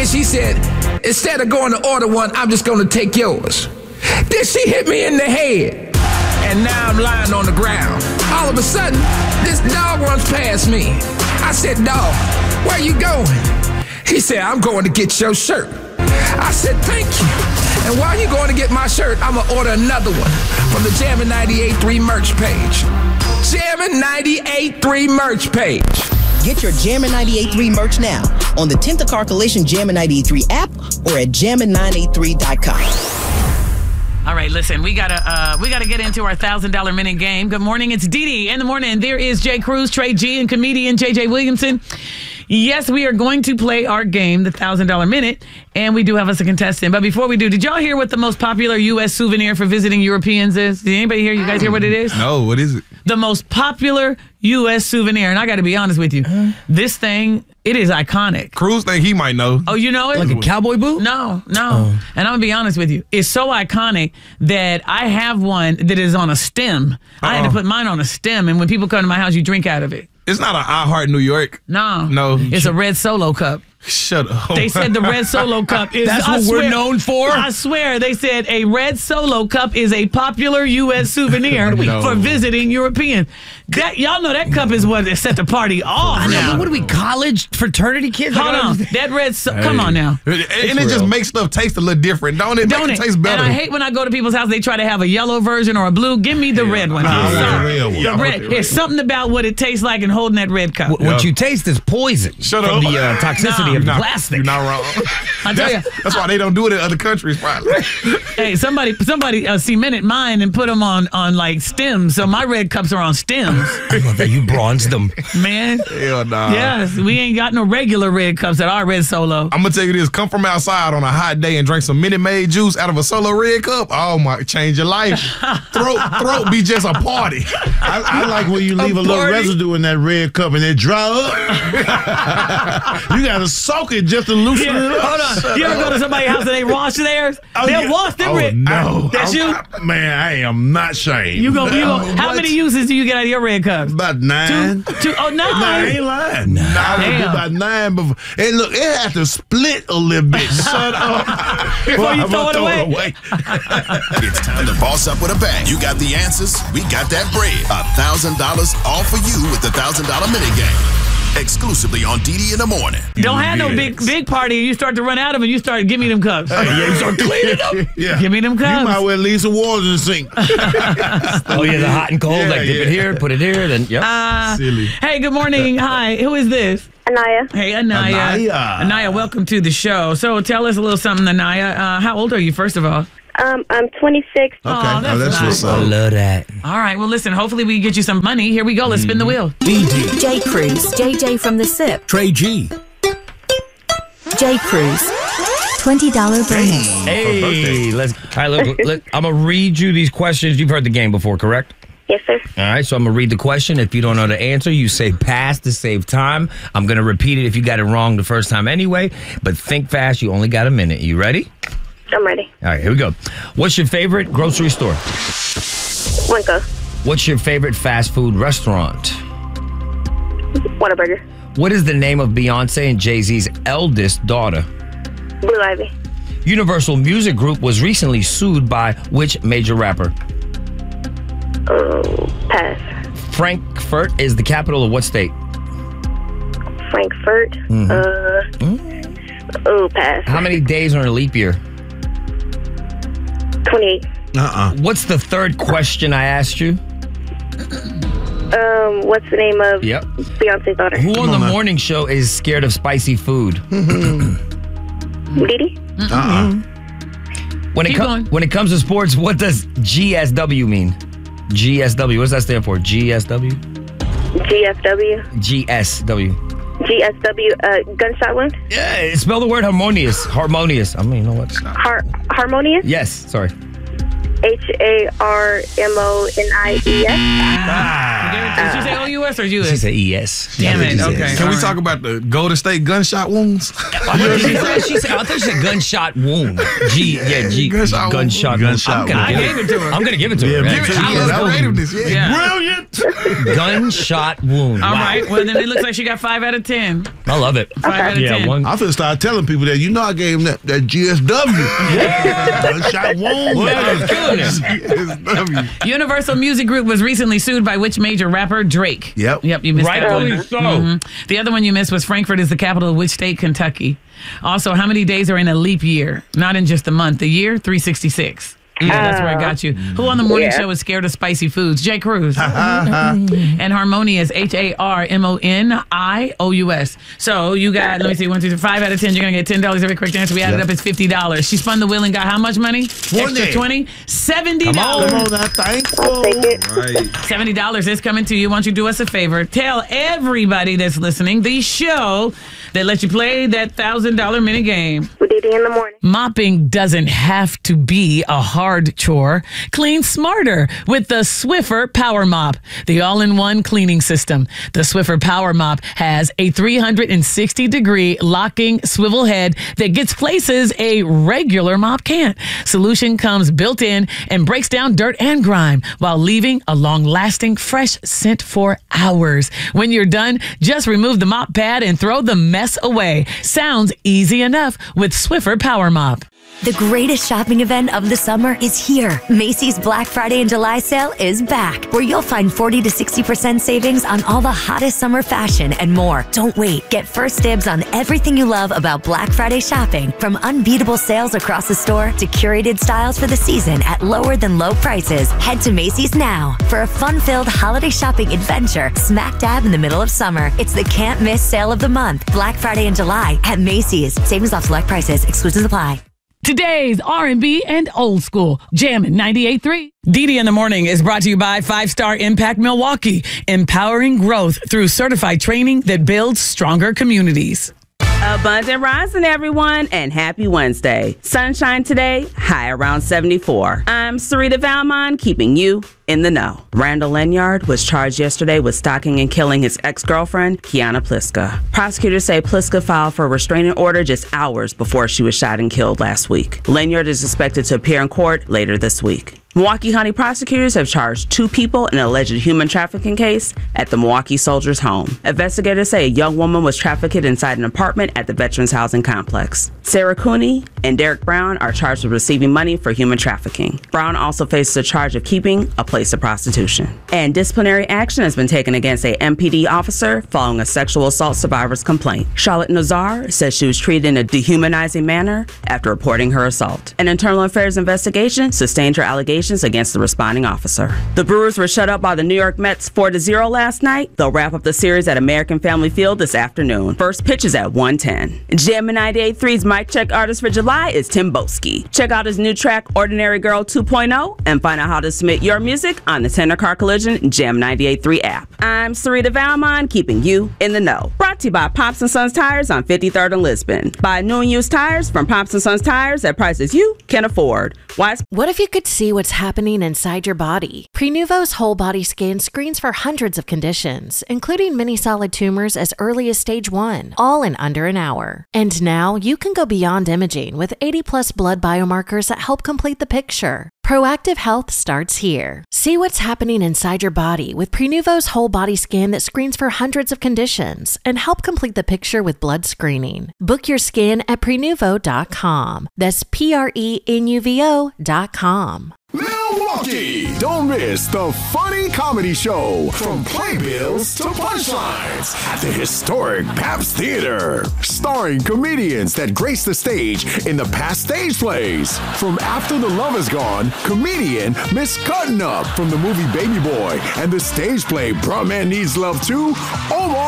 then she said, instead of going to order one, I'm just going to take yours. Then she hit me in the head. And now I'm lying on the ground. All of a sudden, this dog runs past me. I said, dog, where you going? He said, I'm going to get your shirt. I said, thank you. And while you're going to get my shirt, I'm going to order another one from the Jammin' 98.3 merch page. Jammin' 98.3 merch page. Get your Jammin' 98.3 merch now on the Tint the Car Collision Jammin' 98.3 app or at jammin983.com. All right, listen, we gotta get into our $1,000 minute game. Good morning, it's Dee Dee in the morning. There is Jay Cruz, Trey G, and comedian JJ Williamson. Yes, we are going to play our game, the $1,000 minute, and we do have us a contestant. But before we do, did y'all hear what the most popular U.S. souvenir for visiting Europeans is? Did anybody hear? You guys hear what it is? No, what is it? The most popular U.S. souvenir, and I got to be honest with you, this thing, it is iconic. Cruz think he might know. Oh, you know it? Like a cowboy boot? No. And I'm going to be honest with you. It's so iconic that I have one that is on a stem. I had to put mine on a stem, and when people come to my house, you drink out of it. It's not an I Heart New York. No. It's a red Solo cup. Shut up. They said the red Solo cup is... That's what we're known for? I swear. They said a red Solo cup is a popular U.S. souvenir for visiting Europeans. Y'all know that cup is what set the party off now. What are we, college fraternity kids? Hold on. That red... Come on now. And it just makes stuff taste a little different, don't it? Don't it taste better. And I hate when I go to people's house, they try to have a yellow version or a blue. Give me the red one. The red. There's something about what it tastes like and holding that red cup. What you taste is poison. Shut from up. the toxicity of the plastic. You're not wrong. I tell you. That's why they don't do it in other countries, probably. Hey, somebody cemented mine and put them on like stems, so my red cups are on stems. I love that you bronzed them. Man. Hell nah. Yes, we ain't got no regular red cups at our red Solo. I'm gonna tell you this: come from outside on a hot day and drink some Minute Maid juice out of a Solo red cup. Oh my, change your life. throat be just a party. I like when you leave a little residue in that red cup and it dry up. You gotta soak it just to loosen it up. Hold on. You ever go to somebody's house and they wash theirs? They'll wash them red. No. That's you? Man, I am not shamed. You go. How many uses do you get out of your red cups? About 9. Two? Oh, 9. No, I ain't lying. I would do about 9 before. And look, it had to split a little bit. Shut up. Before you throw it away. It's time to boss up with a bang. You got the answers. We got that bread. $1,000 all for you with the $1,000 minute game. Exclusively on Dee Dee in the morning. Don't have no big party and you start to run out of them and you start, give me them cups. You start cleaning them. Yeah. Give me them cups. You might well leave some water in the sink. The hot and cold. Dip it here, put it here, then, Silly. Hey, good morning. Hi, who is this? Anaya. Hey, Anaya. Anaya, welcome to the show. So tell us a little something, Anaya. How old are you, first of all? I'm 26. Okay, that's that's what's I up. love that. All right, well, listen, hopefully we get you some money. Here we go. Let's spin the wheel. DD. Jay Cruz, JJ from the SIP. Trey G. Jay Cruz, $20 bonus. Hey, all right, I'm going to read you these questions. You've heard the game before, correct? Yes, sir. All right, so I'm going to read the question. If you don't know the answer, you say pass to save time. I'm going to repeat it if you got it wrong the first time anyway, but think fast. You only got a minute. You ready? I'm ready. All right, here we go. What's your favorite grocery store? Winco. What's your favorite fast food restaurant? Whataburger. What is the name of Beyonce and Jay-Z's eldest daughter? Blue Ivy. Universal Music Group was recently sued by which major rapper? Pass. Frankfurt is the capital of what state? Frankfurt. Pass. How many days are in a leap year? 28. What's the third question I asked you? What's the name of Beyonce's daughter? Who on the morning show is scared of spicy food? Dee Dee? When it comes to sports, what does GSW mean? GSW. What does that stand for? GSW? GFW. GSW. GSW. Gunshot wound? Yeah, spell the word harmonious. Harmonious. I mean, you know what? Harmonious? Yes, sorry. HARMONIES. Did she say O-U-S or U-S? She said ES. Damn it. Okay. Can we talk about the Golden State gunshot wounds? What did she say? I thought she said gunshot wound. G. Gunshot wound. I gave it to her. I'm going to give it to her. Give it. I love creativeness. Yeah. Brilliant. Gunshot wound. All right. Well, then it looks like she got 5 out of 10. I love it. 5 out of 10. I'm finna start telling people that, I gave him that GSW. Gunshot wound. GSW. Universal Music Group was recently sued by which major rapper? Drake. Yep. You missed that one. Rightfully so. The other one you missed was Frankfurt is the capital of which state? Kentucky. Also, how many days are in a leap year? Not in just a month. The year? 366. Yeah, that's where I got you. Who on the morning show is scared of spicy foods? Jay Cruz. And Harmonious, HARMONIOUS. So you got, let me see, 1, 2, 3, 5 out of 10. You're going to get $10 every correct answer. We added up, it's $50. She spun the wheel and got how much money? 20. Extra 20? $70. Come on, that thankful. Right. $70 is coming to you. Why don't you do us a favor? Tell everybody that's listening the show that lets you play that $1,000 minute game. With Didi in the morning. Mopping doesn't have to be a hard chore. Clean smarter with the Swiffer Power Mop, the all-in-one cleaning system. The Swiffer Power Mop has a 360-degree locking swivel head that gets places a regular mop can't. Solution comes built in and breaks down dirt and grime while leaving a long-lasting fresh scent for hours. When you're done, just remove the mop pad and throw the mess away. Sounds easy enough with Swiffer Power Mop. The greatest shopping event of the summer is here. Macy's Black Friday and July sale is back, where you'll find 40 to 60% savings on all the hottest summer fashion and more. Don't wait. Get first dibs on everything you love about Black Friday shopping, from unbeatable sales across the store to curated styles for the season at lower than low prices. Head to Macy's now for a fun-filled holiday shopping adventure smack dab in the middle of summer. It's the can't miss sale of the month, Black Friday and July at Macy's. Savings off select prices. Exclusions apply. Today's R&B and old school, Jammin' 98.3. Didi in the Morning is brought to you by 5-Star Impact Milwaukee, empowering growth through certified training that builds stronger communities. Abundant rising, everyone, and happy Wednesday. Sunshine today, high around 74. I'm Sarita Valmont, keeping you in the know. Randall Lenyard was charged yesterday with stalking and killing his ex-girlfriend, Kiana Pliska. Prosecutors say Pliska filed for a restraining order just hours before she was shot and killed last week. Lenyard is expected to appear in court later this week. Milwaukee County prosecutors have charged 2 people in an alleged human trafficking case at the Milwaukee Soldiers' Home. Investigators say a young woman was trafficked inside an apartment at the Veterans Housing Complex. Sarah Cooney and Derek Brown are charged with receiving money for human trafficking. Brown also faces a charge of keeping a place of prostitution. And disciplinary action has been taken against a MPD officer following a sexual assault survivor's complaint. Charlotte Nazar says she was treated in a dehumanizing manner after reporting her assault. An internal affairs investigation sustained her allegations against the responding officer. The Brewers were shut out by the New York Mets 4-0 last night. They'll wrap up the series at American Family Field this afternoon. First pitch is at 1:10. Jammin' 98.3's mic check artist for July is Tim Boski. Check out his new track, Ordinary Girl 2.0, and find out how to submit your music on the Tender Car Collision Jam 98.3 app. I'm Sarita Valmont, keeping you in the know. Brought to you by Pops & Sons Tires on 53rd and Lisbon. Buy new and used tires from Pops & Sons Tires at prices you can afford. What if you could see what's happening inside your body? Prenuvo's whole body scan screens for hundreds of conditions, including many solid tumors as early as stage 1, all in under an hour. And now you can go beyond imaging with 80+ blood biomarkers that help complete the picture. Proactive health starts here. See what's happening inside your body with Prenuvo's whole body scan that screens for hundreds of conditions and help complete the picture with blood screening. Book your scan at Prenuvo.com. That's Prenuvo.com. Milwaukee! Don't miss the funny comedy show from playbills to punchlines at the historic Pabst Theater. Starring comedians that grace the stage in the past stage plays. From After the Love Is Gone, comedian Miss Cuttin' Up from the movie Baby Boy and the stage play Bruh Man Needs Love 2, Omar